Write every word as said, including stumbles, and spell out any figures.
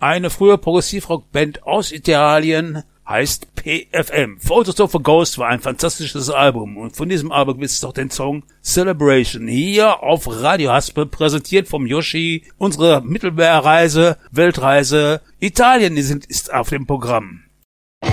Eine frühe Progressivrock-Band aus Italien heißt P F M. Photos of a Ghost war ein fantastisches Album und von diesem Album gibt es doch den Song Celebration. Hier auf Radio Haspel, präsentiert vom Yoshi. Unsere Mittelmeerreise, Weltreise, Italien ist auf dem Programm.